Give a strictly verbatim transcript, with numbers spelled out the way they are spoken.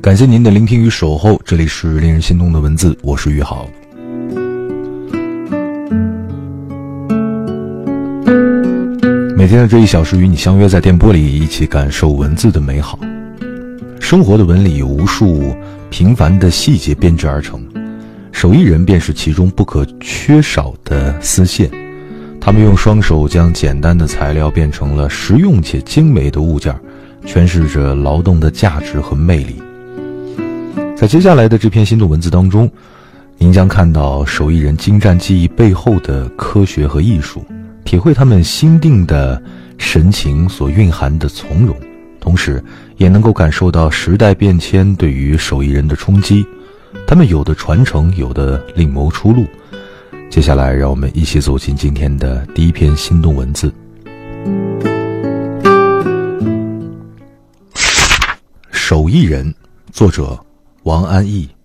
感谢您的聆听与守候，这里是令人心动的文字，我是于豪。每天的这一小时与你相约在电波里，一起感受文字的美好。生活的纹理由无数平凡的细节编织而成，手艺人便是其中不可缺少的丝线。他们用双手将简单的材料变成了实用且精美的物件，诠释着劳动的价值和魅力。在接下来的这篇心动文字当中，您将看到手艺人精湛技艺背后的科学和艺术，体会他们心定的神情所蕴含的从容，同时也能够感受到时代变迁对于手艺人的冲击，他们有的传承，有的另谋出路。接下来让我们一起走进今天的第一篇心动文字。手艺人，作者王安忆。